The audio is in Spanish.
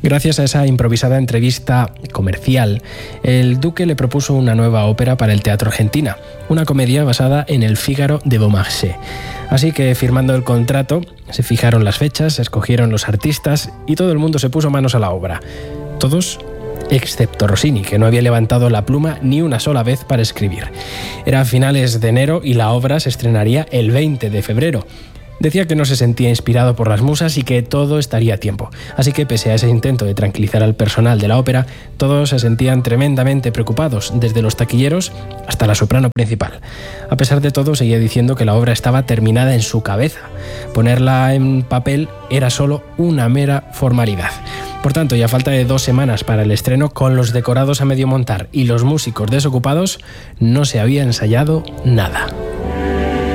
Gracias a esa improvisada entrevista comercial, el duque le propuso una nueva ópera para el Teatro Argentina, una comedia basada en El Fígaro de Beaumarchais. Así que, firmando el contrato, se fijaron las fechas, se escogieron los artistas y todo el mundo se puso manos a la obra. Todos excepto Rossini, que no había levantado la pluma ni una sola vez para escribir. Era a finales de enero y la obra se estrenaría el 20 de febrero. Decía que no se sentía inspirado por las musas y que todo estaría a tiempo. Así que, pese a ese intento de tranquilizar al personal de la ópera, todos se sentían tremendamente preocupados, desde los taquilleros hasta la soprano principal. A pesar de todo, seguía diciendo que la obra estaba terminada en su cabeza. Ponerla en papel era solo una mera formalidad. Por tanto, y a falta de 2 semanas para el estreno, con los decorados a medio montar y los músicos desocupados, no se había ensayado nada.